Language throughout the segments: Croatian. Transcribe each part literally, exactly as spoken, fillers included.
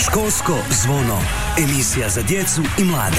Školsko zvono. Emisija za djecu i mlade.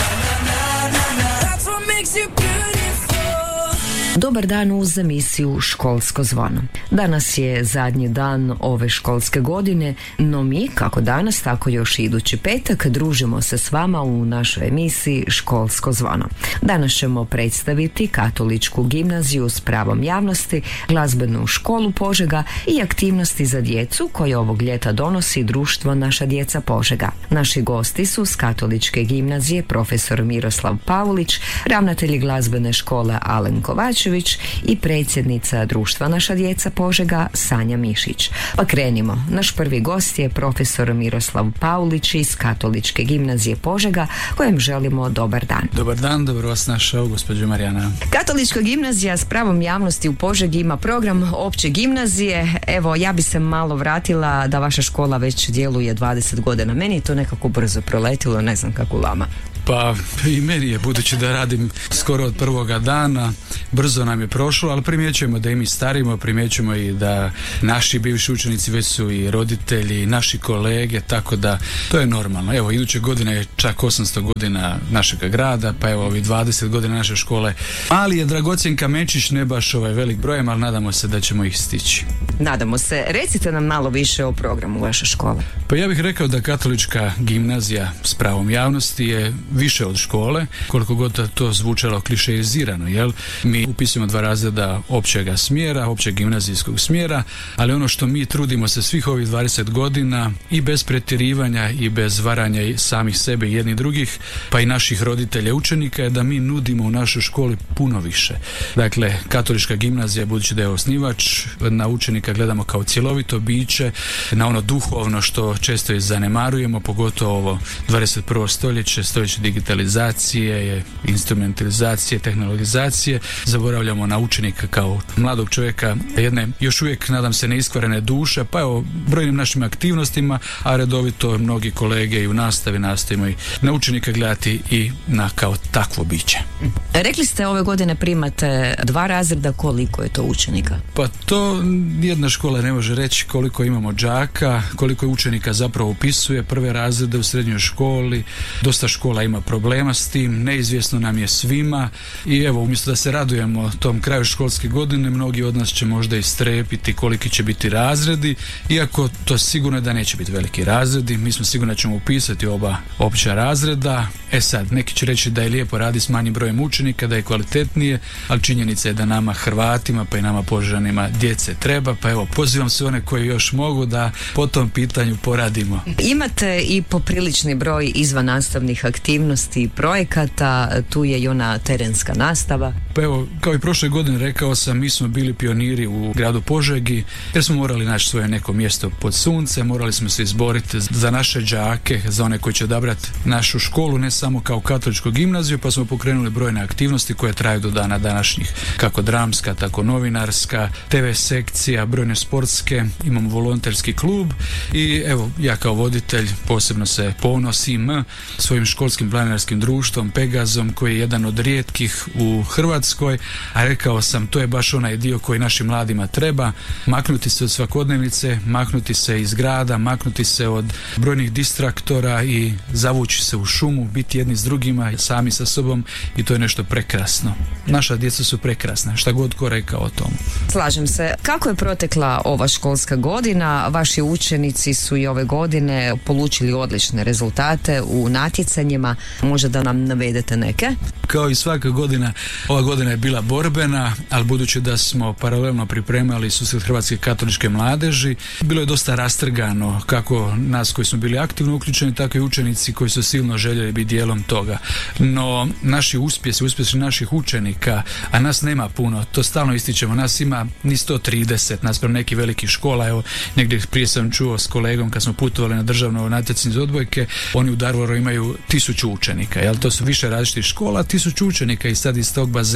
Dobar dan uz emisiju Školsko zvono. Danas je zadnji dan ove školske godine, no mi, kako danas, tako još idući petak, družimo se s vama u našoj emisiji Školsko zvono. Danas ćemo predstaviti Katoličku gimnaziju s pravom javnosti, glazbenu školu Požega i aktivnosti za djecu koje ovog ljeta donosi društvo Naša djeca Požega. Naši gosti su s Katoličke gimnazije profesor Miroslav Pavlić, ravnatelj glazbene škole Alen Kovač i predsjednica društva Naša djeca Požega Sanja Mišić. Pa krenimo. Naš prvi gost je profesor Miroslav Pavlić iz Katoličke gimnazije Požega, kojem želimo dobar dan. Dobar dan, dobro vas našao, gospođo Marijana. Katolička gimnazija s pravom javnosti u Požegi ima program opće gimnazije. Evo, ja bi se malo vratila da vaša škola već djeluje dvadeset godina. Meni je to nekako brzo proletilo, ne znam kako vama. Pa i meni je, budući da radim skoro od prvoga dana, brzo nam je prošlo, ali primjećujemo da i mi starimo, primjećujemo i da naši bivši učenici već su i roditelji, i naši kolege, tako da to je normalno. Evo, iduće godine je čak osamsto godina našega grada, pa evo, ovi dvadeset godina naše škole. Ali je dragocjen kamenčić, ne baš ovaj velik brojem, ali nadamo se da ćemo ih stići. Nadamo se. Recite nam malo više o programu vaše škole. Pa ja bih rekao da Katolička gimnazija s pravom javnosti je više od škole, koliko god to zvučalo klišeizirano, jel? Mi upisujemo dva razreda općega smjera, općeg gimnazijskog smjera, ali ono što mi trudimo se svih ovih dvadeset godina i bez pretjerivanja i bez varanja i samih sebe i jednih drugih, pa i naših roditelja učenika, je da mi nudimo u našoj školi puno više. Dakle, Katolička gimnazija, budući da je osnivač, na učenika gledamo kao cjelovito biće, na ono duhovno što često i zanemarujemo, pogotovo ovo dvadeset prvo stoljeće, stoljeće digitalizacije, instrumentalizacije, tehnologizacije. Zaboravljamo na učenika kao mladog čovjeka, jedne još uvijek, nadam se, neiskvarene duše, pa evo, brojnim našim aktivnostima, a redovito mnogi kolege i u nastavi nastojimo i na učenika gledati i na kao takvo biće. Rekli ste, ove godine primate dva razreda, koliko je to učenika? Pa to jedna škola ne može reći koliko imamo đaka, koliko je učenika zapravo upisuje prve razrede u srednjoj školi. Dosta škola ima problema s tim, neizvjesno nam je svima i evo, umjesto da se radujemo tom kraju školske godine, mnogi od nas će možda istrepiti koliki će biti razredi, iako to sigurno da neće biti veliki razredi. Mi smo sigurno da ćemo upisati oba opća razreda. E sad, neki će reći da je lijepo radi s manjim brojem učenika, da je kvalitetnije, ali činjenica je da nama Hrvatima, pa i nama Požežanima djece treba, pa evo, pozivam se one koji još mogu da po tom pitanju poradimo. Imate i poprilični broj izvan nastavnih aktivnosti i projekata, tu je i ona terenska nastava. Pa evo, kao i prošle godine rekao sam, mi smo bili pioniri u gradu Požegi, jer smo morali naći svoje neko mjesto pod suncem, morali smo se izboriti za naše đake, za one koji će odabrati našu školu, ne samo kao Katoličku gimnaziju, pa smo pokrenuli brojne aktivnosti koje traju do dana današnjih, kako dramska, tako novinarska, te ve sekcija, brojne sportske, imamo volonterski klub i evo, ja kao voditelj posebno se ponosim svojim školskim planinarskim društvom Pegazom, koji je jedan od rijetkih u Hrvatskoj, a rekao sam, to je baš onaj dio koji našim mladima treba, maknuti se od svakodnevnice, maknuti se iz grada, maknuti se od brojnih distraktora i zavući se u šumu, biti jedni s drugima, sami sa sobom, i to je nešto prekrasno. Naša djeca su prekrasna, šta god ko rekao o tomu. Slažem se. Kako je protekla ova školska godina? Vaši učenici su i ove godine polučili odlične rezultate u natjecanjima. Može da nam navedete neke? Kao i svaka godina, ova godina je bila borbena, ali budući da smo paralelno pripremali susret Hrvatske katoličke mladeži, bilo je dosta rastrgano, kako nas koji smo bili aktivno uključeni, tako i učenici koji su silno željeli biti dijelom toga. No, naši uspjesi, uspjesi naših učenika, a nas nema puno, to stalno ističemo, nas ima ni sto trideset naspram nekih velikih škola. Evo, negdje prije sam čuo s kolegom kad smo putovali na državno natjecanje za odbojke, oni u Darvaru imaju tisuću učenika, jel? To su više različitih škola, tisuću učenika, i sad iz tog bazena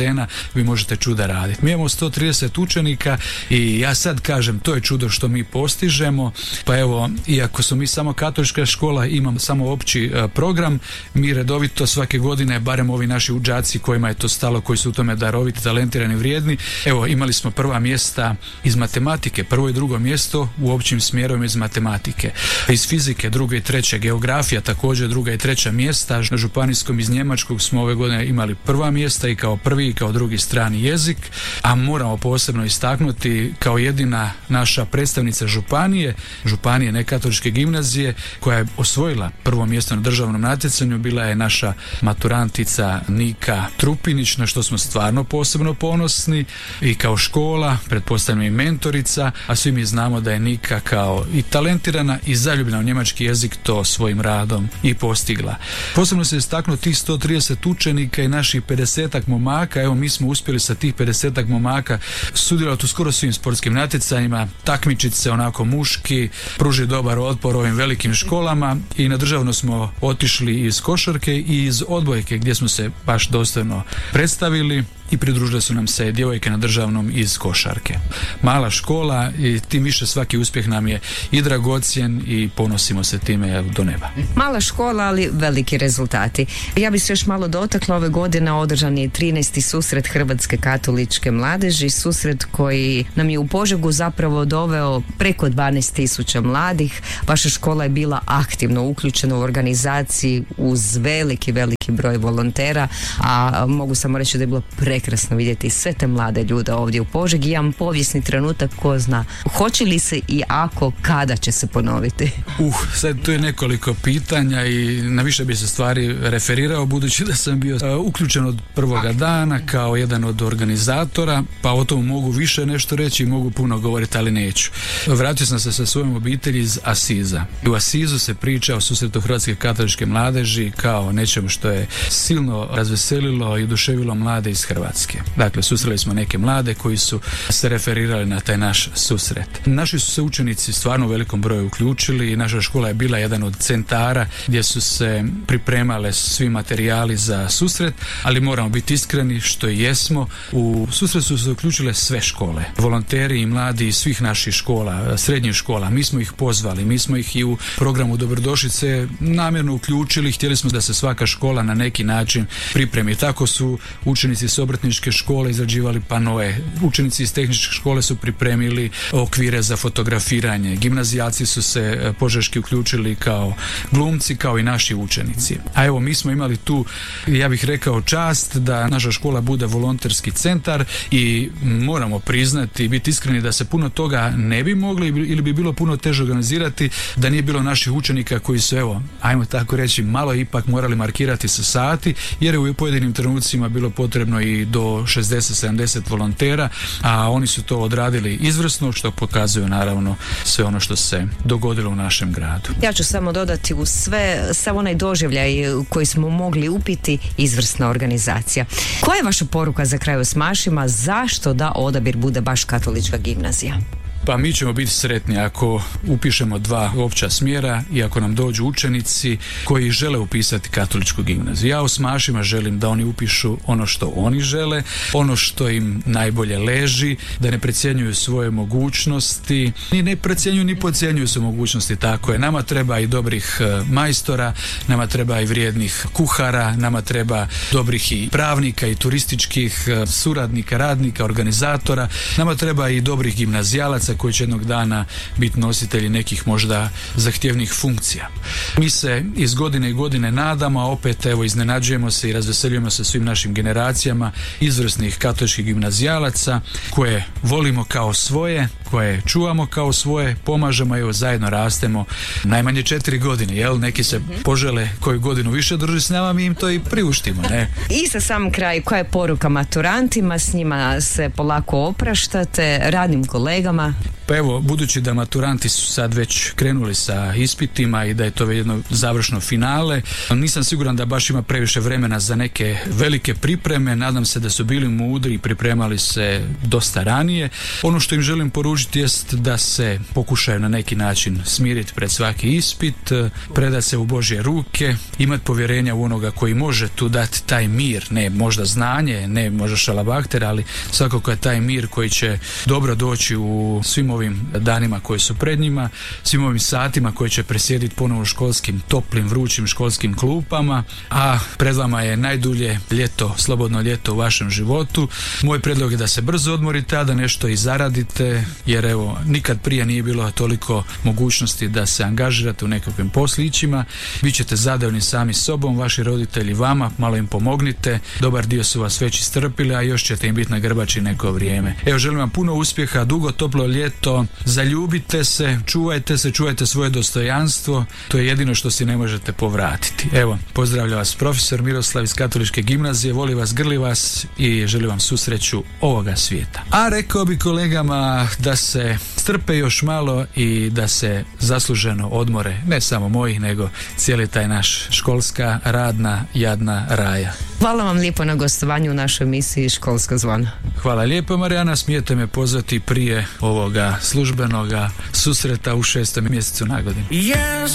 bazena, vi možete čuda raditi. Mi imamo sto trideset učenika i ja sad kažem, to je čudo što mi postižemo. Pa evo, iako smo mi samo katolička škola, imam samo opći uh, program, mi redovito svake godine, barem ovi naši đaci kojima je to stalo, koji su u tome daroviti, talentirani, vrijedni, evo, imali smo prva mjesta iz matematike, prvo i drugo mjesto u općim smjerovima iz matematike. Iz fizike druga i treća, geografija također druga i treća mjesta. Na županijskom iz njemačkog smo ove godine imali prva mjesta i kao prvi i kao drugi strani jezik, a moramo posebno istaknuti kao jedina naša predstavnica županije, županije nekatoličke gimnazije, koja je osvojila prvo mjesto na državnom natjecanju, bila je naša maturantica Nika Trupinić, na što smo stvarno posebno ponosni i kao škola, pretpostavljam i mentorica, a svi mi znamo da je Nika kao i talentirana i zaljubljena u njemački jezik to svojim radom i postigla. Posebno se istaknuo tih sto trideset učenika i naših pedesetak momaka. Evo, mi smo uspjeli sa tih pedesetak momaka sudjelovati u skoro svim sportskim natjecanjima, takmičiti se onako muški, pružiti dobar otpor ovim velikim školama i na državno smo otišli iz košarke i iz odbojke gdje smo se baš dostojno predstavili i pridružile su nam se djevojke na državnom iz košarke. Mala škola i tim više svaki uspjeh nam je i dragocjen i ponosimo se time do neba. Mala škola, ali veliki rezultati. Ja bih se još malo dotakla, ove godine održan je trinaesti susret Hrvatske katoličke mladeži, susret koji nam je u Požegu zapravo doveo preko dvanaest tisuća mladih. Vaša škola je bila aktivno uključena u organizaciji uz veliki, veliki broj volontera, a mogu samo reći da je bilo prekrasno vidjeti sve te mlade ljude ovdje u Požegi. Imam povijesni trenutak, ko zna hoće li se i ako, kada će se ponoviti? Uh, sad tu je nekoliko pitanja i na više bi se stvari referirao, budući da sam bio uh, uključen od prvoga dana kao jedan od organizatora, pa o tom mogu više nešto reći i mogu puno govoriti, ali neću. Vratio sam se sa svojom obitelji iz Asiza. U Asizu se priča o susretu Hrvatske katoličke mladeži kao nečemu što je silno razveselilo i oduševilo mlade iz Hrvatske. Dakle, susreli smo neke mlade koji su se referirali na taj naš susret. Naši su se učenici stvarno u velikom broju uključili i naša škola je bila jedan od centara gdje su se pripremale svi materijali za susret, ali moramo biti iskreni što i jesmo. U susret su se uključile sve škole, volonteri i mladi iz svih naših škola, srednjih škola. Mi smo ih pozvali, mi smo ih i u programu Dobrodošlice namjerno uključili, htjeli smo da se svaka škola na neki način pripremi. Tako su učenici iz obrtničke škole izrađivali panoe, učenici iz tehničke škole su pripremili okvire za fotografiranje, gimnazijalci su se požeški uključili kao glumci, kao i naši učenici. A evo, mi smo imali tu, ja bih rekao, čast da naša škola bude volonterski centar i moramo priznati i biti iskreni da se puno toga ne bi mogli ili bi bilo puno teže organizirati da nije bilo naših učenika koji su, evo, ajmo tako reći, malo ipak morali markirati sa sati, jer je u pojedinim trenucima bilo potrebno i do šezdeset sedamdeset volontera, a oni su to odradili izvrsno, što pokazuje naravno sve ono što se dogodilo u našem gradu. Ja ću samo dodati u sve, sav onaj doživljaj koji smo mogli upiti, izvrsna organizacija. Koja je vaša poruka za kraj Osmašima? Zašto da odabir bude baš katolička gimnazija? Pa mi ćemo biti sretni ako upišemo dva opća smjera i ako nam dođu učenici koji žele upisati katoličku gimnaziju. Ja Osmašima želim da oni upišu ono što oni žele, ono što im najbolje leži, da ne precjenjuju svoje mogućnosti, ni ne precjenjuju ni podcjenjuju svoje mogućnosti, tako je. Nama treba i dobrih majstora, nama treba i vrijednih kuhara, nama treba dobrih i pravnika i turističkih suradnika, radnika, organizatora, nama treba i dobrih gimnazijalaca koji će jednog dana biti nositelji nekih možda zahtjevnih funkcija. Mi se iz godine i godine nadamo, a opet evo iznenađujemo se i razveseljujemo se svim našim generacijama izvrsnih katoličkih gimnazijalaca koje volimo kao svoje, koje čuvamo kao svoje, pomažemo i evo zajedno rastemo najmanje četiri godine, jel? Neki se požele koju godinu više drži s nama, mi im to i priuštimo, ne? I za sam kraj, koja je poruka maturantima? S njima se polako opraštate, radnim kolegama? Pa evo, budući da maturanti su sad već krenuli sa ispitima i da je to jedno završno finale, nisam siguran da baš ima previše vremena za neke velike pripreme. Nadam se da su bili mudri i pripremali se dosta ranije. Ono što im želim poručiti jest da se pokušaju na neki način smiriti pred svaki ispit, predati se u Božje ruke, imati povjerenja u onoga koji može tu dati taj mir, ne možda znanje, ne možda šalabahter, ali svakako je taj mir koji će dobro doći u svim ovim danima koji su pred njima, svim ovim satima koji će presjediti ponovo u školskim, toplim, vrućim školskim klupama, a pred vama je najdulje ljeto, slobodno ljeto u vašem životu. Moj predlog je da se brzo odmorite, a da nešto i zaradite, jer evo, nikad prije nije bilo toliko mogućnosti da se angažirate u nekakvim poslićima. Vi ćete zadovoljni sami sobom, vaši roditelji vama, malo im pomognite, dobar dio su vas već istrpili, a još ćete im biti na grbači neko vrijeme. Evo, želim vam puno uspjeha, dugo toplo ljeto, zaljubite se, čuvajte se, čuvajte svoje dostojanstvo, to je jedino što si ne možete povratiti. Evo, pozdravlja vas profesor Miroslav iz Katoličke gimnazije, voli vas, grli vas i želi vam susreću ovoga svijeta. A rekao bi kolegama da se strpe još malo i da se zasluženo odmore, ne samo moji, nego cijeli taj naš školska, radna, jadna raja. Hvala vam lijepo na gostovanju u našoj emisiji Školsko zvono. Hvala lijepo, Marijana, smijete me pozvati prije ovoga službenoga susreta u šestom mjesecu nagodinu. Yes.